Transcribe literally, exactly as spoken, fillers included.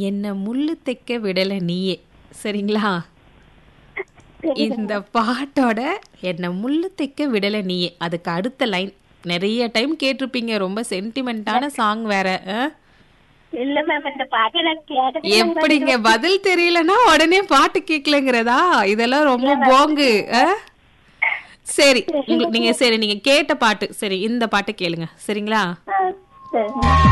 என்ன முள்ளு தைக்க விடல நீயே. சரிங்களா? இந்த பாட்டோட என்ன முள்ளு தைக்க விடல நீயே அதுக்கு அடுத்த லைன் நிறைய டைம் கேட்டிருப்பீங்க. ரொம்ப சென்டிமெண்டான சாங் வேற. ஆ? இல்ல மேம் இந்த பாட்டு நான் கேட்டதே இல்ல மேம். எப்படிங்க பதில் தெரியலன்னா உடனே பாட்டு கேட்கலங்கிறதா? இதெல்லாம் ரொம்ப போங்கு. ஆ? சரி உங்களுக்கு நீங்க சரி நீங்க கேட்ட பாட்டு சரி இந்த பாட்டு கேளுங்க. சரிங்களா? ஆ, சரி.